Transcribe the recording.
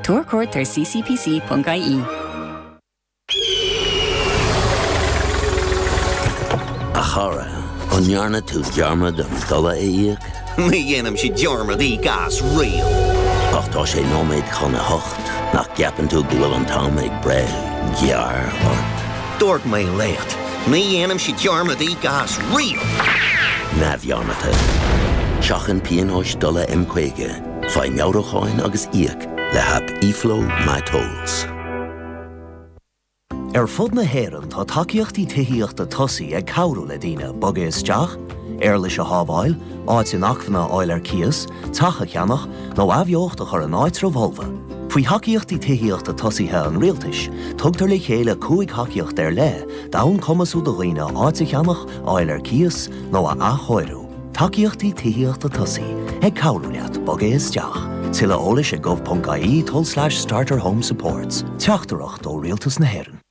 Tuairceart ar ccpc.ie. A chara, onjarna tú dearmad an dala éiag. Mi dhéanam si dearmad í gas rial. Ach tá sé nóméid chuna hocht, nach ceapan tú go bhfuil an tám ag bre, gear ort. Dúirt mé lécht. Mi dhéanam si dearmad í gas rial. Na bhearnata. Seachan píonóis dala M-Quaige, fai meabhracháin agus íoc le hap iflo my tolls. Fud na héireann tá takeíochtaí tithíochta tosaí ag cabhrú le daoine boga isteach, leis a hábháil, áit in achmhanna áil ar cias, tacha cheannach, nó abheocht a chur an áit romholva. Faoi takeíochtaí tithíochta tosaithe an rialtais, tugtar le chéile cúig takeíocht ar le, dán cumasú do dhaoine áit a cheannach, áil ar cias, nó a achóirú. Takeíochtaí tithíochta tosaí ag cabhrú leat boga isteach. Tilla ólis a gov.ie /starter home supports. Teachtarach dó rialtas na héireann.